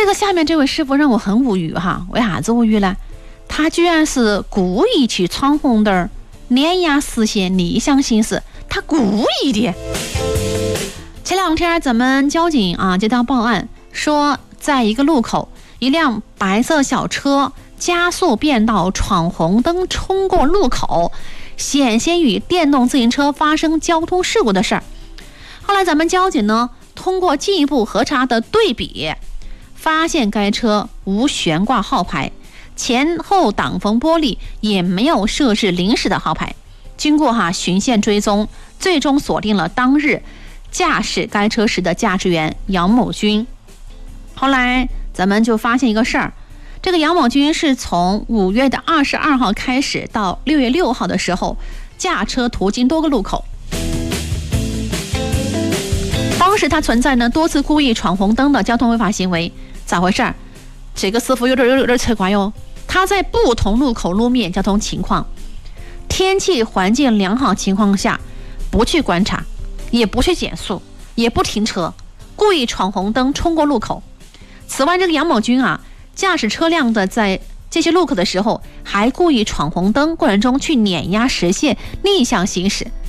以说下面这位师傅让我很无语哈，为啥子无语呢？他居然是故意去闯红灯，碾压实现逆向行驶，他故意的。前2天咱们交警接到报案，说在一个路口，一辆白色小车加速变道闯红灯冲过路口，险些与电动自行车发生交通事故的事儿。后来咱们交警呢，通过进一步核查的对比，发现该车无悬挂号牌，前后挡风玻璃也没有设置临时的号牌。经过循线追踪，最终锁定了当日驾驶该车时的驾驶员杨某军。后来咱们就发现一个事儿，这个杨某军是从5月22号开始到6月6号的时候，驾车途经多个路口。当时他存在呢多次故意闯红灯的交通违法行为。咋回事？这个师傅有点奇怪哟。他在不同路口路面交通情况、天气环境良好情况下，不去观察，也不去减速，也不停车，故意闯红灯冲过路口。此外，这个杨某军驾驶车辆的在这些路口的时候，还故意闯红灯过程中去碾压实线逆向行驶，